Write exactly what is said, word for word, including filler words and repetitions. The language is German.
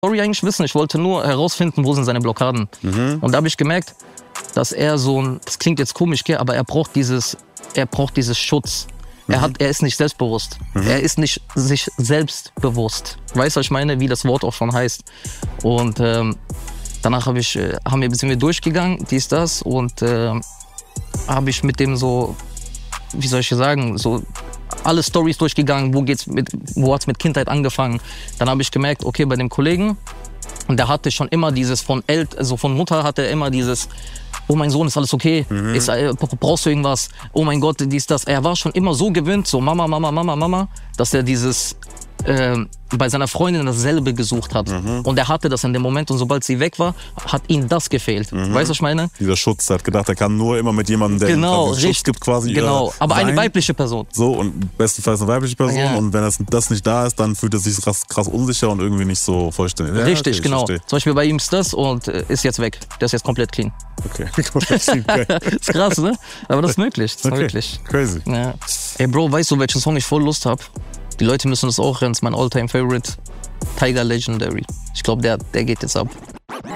Story eigentlich wissen. Ich wollte nur herausfinden, wo sind seine Blockaden. Mhm. Und da habe ich gemerkt, dass er so ein, das klingt jetzt komisch, gell, aber er braucht dieses, er braucht dieses Schutz. Mhm. Er, hat, er ist nicht selbstbewusst. Mhm. Er ist nicht sich selbstbewusst. Weißt du, was ich meine? Wie das Wort auch schon heißt. Und ähm, danach hab ich, äh, haben wir, sind wir durchgegangen, dies, das. Und äh, habe ich mit dem so, wie soll ich sagen, so alle Storys durchgegangen, wo geht's mit, wo hat's mit Kindheit angefangen. Dann habe ich gemerkt, okay, bei dem Kollegen, und der hatte schon immer dieses von El also von Mutter hatte er immer dieses, oh mein Sohn, ist alles okay? Mhm. Ist, äh, brauchst du irgendwas? Oh mein Gott, dies, das. Er war schon immer so gewöhnt, so Mama, Mama, Mama, Mama, dass er dieses äh, bei seiner Freundin dasselbe gesucht hat. Mhm. Und er hatte das in dem Moment und sobald sie weg war, hat ihm das gefehlt. Mhm. Weißt du, was ich meine? Dieser Schutz, er hat gedacht, er kann nur immer mit jemandem, der genau, ihm Schutz gibt quasi. Genau, aber sein. Eine weibliche Person. So, und bestenfalls eine weibliche Person. Ja. Und wenn das, das nicht da ist, dann fühlt er sich krass, krass unsicher und irgendwie nicht so vollständig. Ja, richtig, okay, genau. Zum Beispiel bei ihm ist das und äh, ist jetzt weg. Der ist jetzt komplett clean. Okay, komplett clean. Ist krass, ne? Aber das ist möglich. Das ist okay. möglich. Crazy. Ja. Ey, Bro, weißt du, welchen Song ich voll Lust habe? Die Leute müssen das auch hören. Das ist mein All-Time-Favorite. Tiger Legendary. Ich glaube, der, der geht jetzt ab.